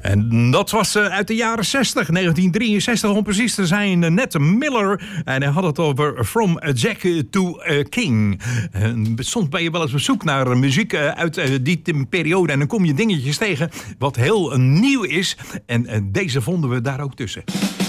En dat was uit de jaren 60, 1963 om precies te zijn. Ned Miller. En hij had het over From Jack to King. Soms ben je wel eens op zoek naar muziek uit die periode. En dan kom je dingetjes tegen wat heel nieuw is. En deze vonden we daar ook tussen.